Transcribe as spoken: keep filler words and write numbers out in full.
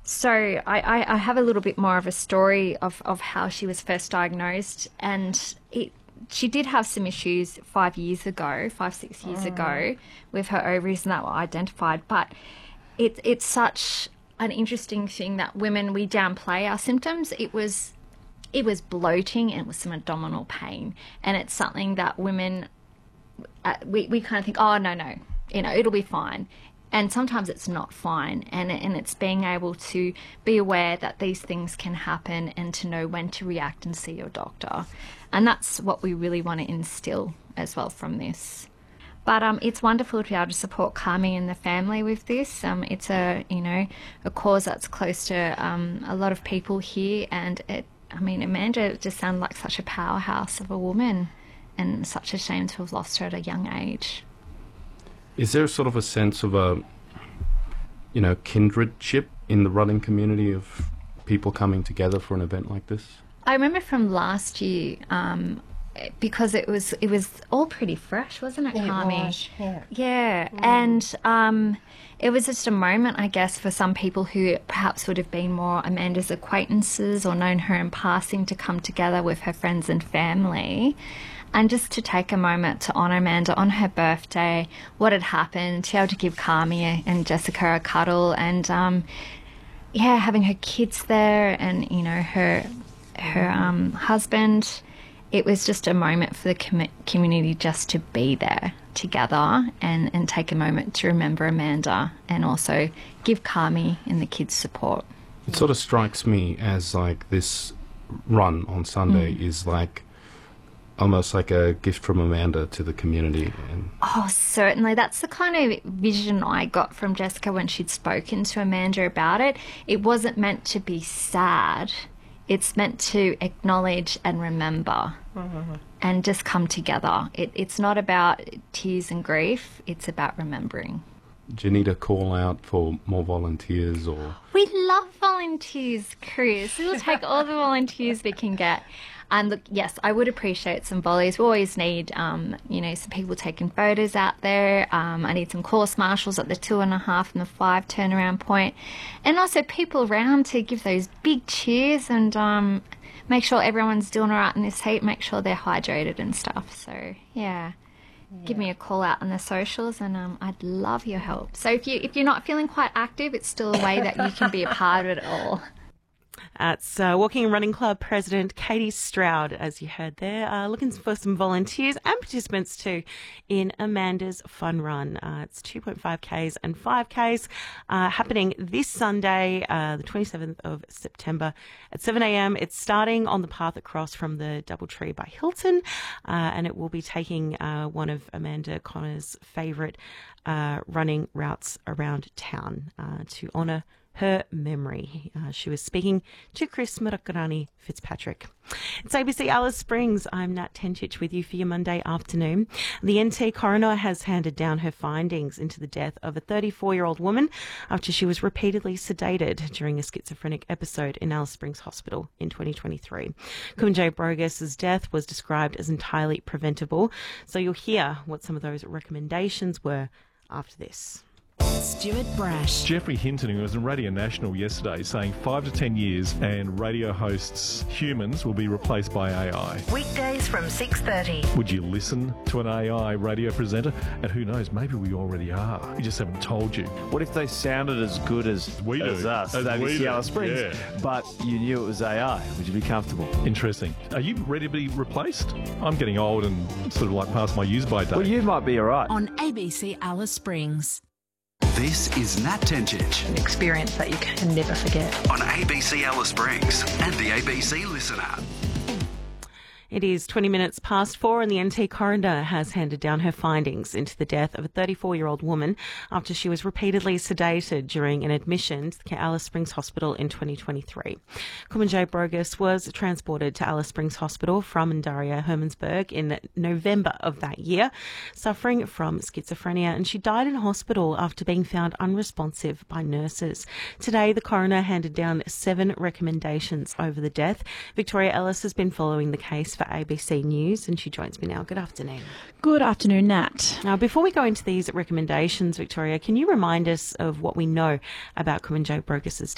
So I, I, I have a little bit more of a story of, of how she was first diagnosed, and it, she did have some issues five years ago, five, six years oh. ago with her ovaries, and that were identified. But it, it's such an interesting thing that women, we downplay our symptoms. It was it was bloating and it was some abdominal pain, and it's something that women, uh, we, we kind of think, oh, no, no, you know, it'll be fine. And sometimes it's not fine, and and it's being able to be aware that these things can happen and to know when to react and see your doctor. And that's what we really want to instill as well from this. But um, it's wonderful to be able to support Kami and the family with this. Um, it's a, you know, a cause that's close to um, a lot of people here, and it, I mean, Amanda just sounded like such a powerhouse of a woman, and such a shame to have lost her at a young age. Is there sort of a sense of a, you know, kindredship in the running community of people coming together for an event like this? I remember from last year, um, because it was it was all pretty fresh, wasn't it, Kami? It was, yeah. Yeah, mm. and um, it was just a moment, I guess, for some people who perhaps would have been more Amanda's acquaintances or known her in passing to come together with her friends and family. And just to take a moment to honour Amanda on her birthday, what had happened, to be able to give Kami and Jessica a cuddle, and um, yeah, having her kids there, and you know her her um, husband. It was just a moment for the com- community just to be there together and, and take a moment to remember Amanda, and also give Kami and the kids support. It sort of strikes me as like this run on Sunday mm. is like almost like a gift from Amanda to the community. And oh, certainly. That's the kind of vision I got from Jessica when she'd spoken to Amanda about it. It wasn't meant to be sad. It's meant to acknowledge and remember mm-hmm. and just come together. It, it's not about tears and grief. It's about remembering. Do you need a call out for more volunteers? Or we love volunteers, Chris. We'll take all the volunteers we can get. And look, yes, I would appreciate some volleys. We always need, um, you know, some people taking photos out there. Um, I need some course marshals at the two and a half and the five turnaround point, and also people around to give those big cheers and um, make sure everyone's doing all right in this heat. Make sure they're hydrated and stuff. So yeah. Yeah. Give me a call out on the socials, and um, I'd love your help. So if you if you're not feeling quite active, it's still a way that you can be a part of it all. That's uh, Walking and Running Club President Katie Stroud, as you heard there, uh, looking for some volunteers and participants too in Amanda's Fun Run. Uh, it's two point five kays and five kays uh, happening this Sunday, uh, the twenty-seventh of September at seven a.m. It's starting on the path across from the Doubletree by Hilton, uh, and it will be taking uh, one of Amanda Connor's favourite uh, running routes around town uh, to honour her memory. Uh, she was speaking to Chris Murakarani Fitzpatrick. It's A B C Alice Springs. I'm Nat Tenchich with you for your Monday afternoon. The N T coroner has handed down her findings into the death of a thirty-four-year-old woman after she was repeatedly sedated during a schizophrenic episode in Alice Springs Hospital in twenty twenty-three. Kumanjayi Brogus' death was described as entirely preventable, so you'll hear what some of those recommendations were after this. Stuart Brash. Jeffrey Hinton, who was on Radio National yesterday, saying five to ten years and radio hosts, humans, will be replaced by A I. Weekdays from six thirty. Would you listen to an A I radio presenter? And who knows, maybe we already are. We just haven't told you. What if they sounded as good as, we do, as us, as A B C Alice Springs, yeah. but you knew it was A I? Would you be comfortable? Interesting. Are you ready to be replaced? I'm getting old and sort of like past my use-by date. Well, you might be all right. On A B C Alice Springs. This is Nat Tenchich. An experience that you can never forget. On A B C Alice Springs and the A B C Listen app. It is twenty minutes past four, and the N T coroner has handed down her findings into the death of a thirty-four-year-old woman after she was repeatedly sedated during an admission to the Alice Springs Hospital in twenty twenty-three. Kumanjayi Brogus was transported to Alice Springs Hospital from Ndaria, Hermannsburg in November of that year, suffering from schizophrenia, and she died in hospital after being found unresponsive by nurses. Today, the coroner handed down seven recommendations over the death. Victoria Ellis has been following the case for A B C News, and she joins me now. Good afternoon. Good afternoon, Nat. Now, before we go into these recommendations, Victoria, can you remind us of what we know about Kumanjayi Brogus'